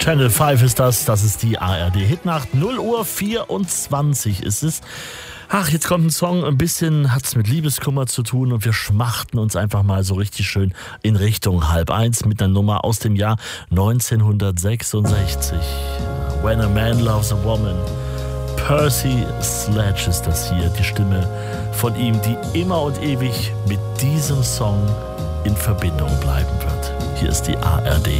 Channel 5 ist das. Das ist die ARD Hitnacht. 0:24 ist es. Ach, jetzt kommt ein Song, ein bisschen hat's mit Liebeskummer zu tun und wir schmachten uns einfach mal so richtig schön in Richtung 12:30 mit einer Nummer aus dem Jahr 1966. When a Man Loves a Woman. Percy Sledge ist das hier, die Stimme von ihm, die immer und ewig mit diesem Song in Verbindung bleiben wird. Hier ist die ARD